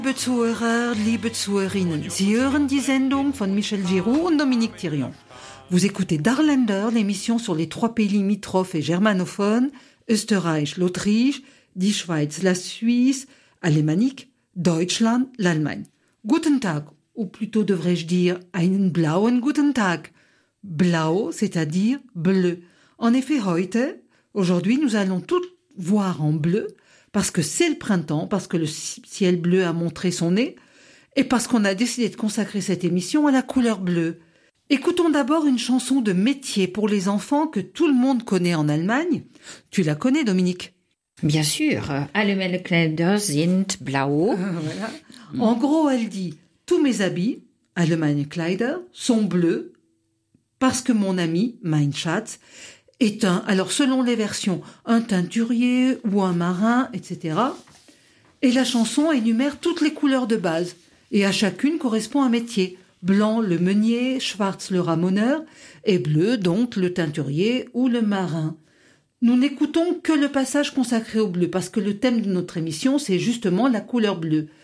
Liebe Zuhörer, liebe Zuhörerinnen, Sie hören die Sendung von Michel Giroux und Dominique Thirion. Vous écoutez Darländer, l'émission sur les 3 pays limitrophes et germanophones, Österreich, l'Autriche, die Schweiz, la Suisse, alémanique, Deutschland, l'Allemagne. Guten Tag, ou plutôt devrais-je dire einen blauen guten Tag. Blau, c'est-à-dire bleu. En effet, aujourd'hui, nous allons tout voir en bleu, parce que c'est le printemps, parce que le ciel bleu a montré son nez, et parce qu'on a décidé de consacrer cette émission à la couleur bleue. Écoutons d'abord une chanson de métier pour les enfants que tout le monde connaît en Allemagne. Tu la connais, Dominique? Bien sûr, alle meine Kleider sind blau. Voilà. En gros, elle dit « Tous mes habits, alle meine Kleider, sont bleus parce que mon ami, mein Schatz, est alors selon les versions, un teinturier ou un marin, etc. » Et la chanson énumère toutes les couleurs de base, et à chacune correspond un métier. Blanc, le meunier, schwarz, le ramoneur, et bleu, donc, le teinturier ou le marin. Nous n'écoutons que le passage consacré au bleu, parce que le thème de notre émission, c'est justement la couleur bleue.